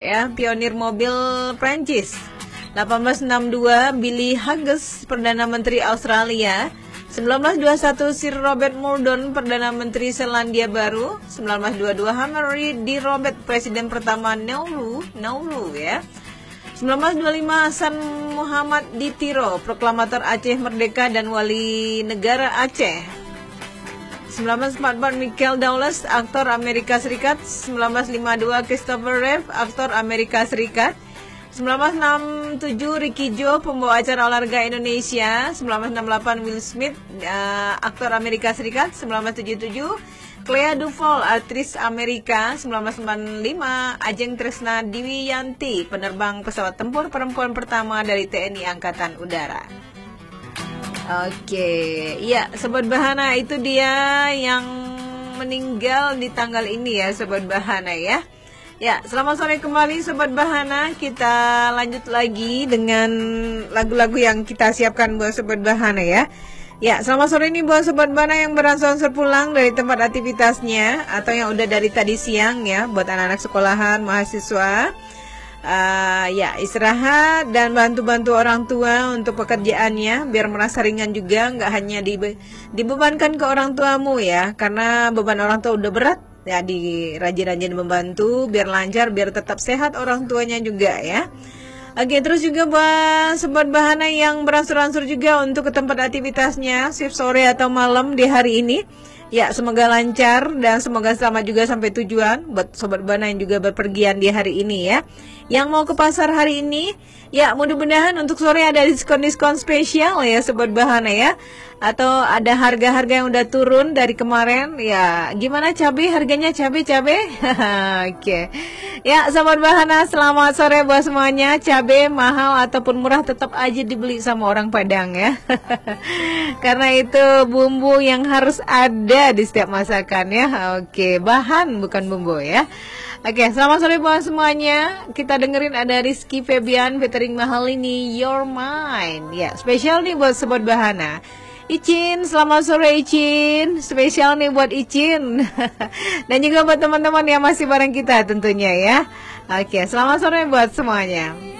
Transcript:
ya, pionir mobil Prancis. 1862 Billy Hughes, Perdana Menteri Australia. 1921 Sir Robert Murdoch, Perdana Menteri Selandia Baru. 1922 Henry D. Robert, Presiden pertama Nauru ya. 1925 Hasan Muhammad Ditiro, Proklamator Aceh Merdeka dan Wali Negara Aceh. 1944 Michael Douglas, aktor Amerika Serikat. 1952 Christopher Reeve, aktor Amerika Serikat. 1967 Ricky Joe, pembawa acara olahraga Indonesia. 1968 Will Smith, aktor Amerika Serikat. 1977 Clea Duvall, aktris Amerika. 1995 Ajeng Tresna Diwiyanti, penerbang pesawat tempur perempuan pertama dari TNI Angkatan Udara. Oke, ya Sobat Bahana, itu dia yang meninggal di tanggal ini ya Sobat Bahana ya. Ya, selamat sore kembali Sobat Bahana. Kita lanjut lagi dengan lagu-lagu yang kita siapkan buat Sobat Bahana ya. Ya, selamat sore ini buat Sobat Bahana yang berangsur-angsur pulang dari tempat aktivitasnya atau yang udah dari tadi siang ya, buat anak-anak sekolahan, mahasiswa. Ya, istirahat dan bantu-bantu orang tua untuk pekerjaannya biar merasa ringan juga, nggak hanya dibebankan ke orang tuamu ya, karena beban orang tua udah berat. Ya, rajin-rajin membantu biar lancar, biar tetap sehat orang tuanya juga ya. Oke, terus juga buat Sobat Bahana yang berangsur-angsur juga untuk ke tempat aktivitasnya shift sore atau malam di hari ini. Ya, semoga lancar dan semoga selamat juga sampai tujuan buat Sobat Bahana yang juga berpergian di hari ini ya. Yang mau ke pasar hari ini, ya mudah-mudahan untuk sore ada diskon-diskon spesial ya Sobat Bahana ya. Atau ada harga-harga yang udah turun dari kemarin. Ya, gimana cabai? Harganya cabai? Oke. Ya, Sobat Bahana, selamat sore buat semuanya. Cabai mahal ataupun murah tetap aja dibeli sama orang Padang ya. Karena itu bumbu yang harus ada di setiap masakan ya. Oke, bahan bukan bumbu ya. Oke, selamat sore buat semuanya. Kita dengerin ada Rizky Febian featuring Mahal ini Your Mind. Ya, spesial nih buat Sobat Bahana. Icin, selamat sore Icin. Spesial nih buat Icin. Dan juga buat teman-teman yang masih bareng kita tentunya ya. Oke, selamat sore buat semuanya.